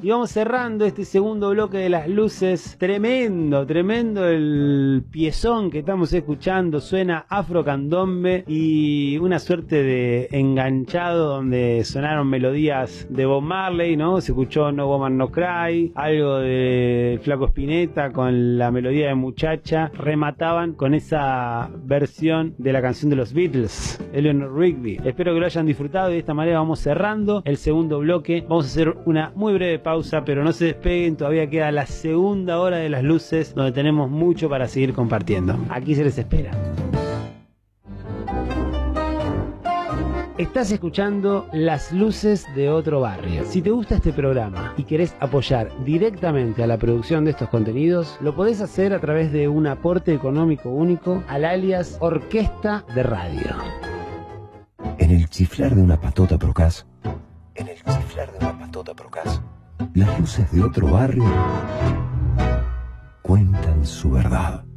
Y vamos cerrando este segundo bloque de Las Luces. Tremendo el piezón que estamos escuchando. Suena Afro Candombe y una suerte de enganchado donde sonaron melodías de Bob Marley, ¿no? Se escuchó No Woman No Cry, algo de Flaco Spinetta con la melodía de Muchacha. Remataban con esa versión de la canción de los Beatles, Eleanor Rigby. Espero que lo hayan disfrutado y de esta manera vamos cerrando el segundo bloque. Vamos a hacer una muy breve pausa, pero no se despeguen, todavía queda la segunda hora de Las Luces, donde tenemos mucho para seguir compartiendo. Aquí se les espera. Estás escuchando Las Luces de Otro Barrio. Si te gusta este programa y querés apoyar directamente a la producción de estos contenidos, lo podés hacer a través de un aporte económico único al alias Orquesta de Radio. En el chiflar de una patota procaz, las luces de otro barrio cuentan su verdad.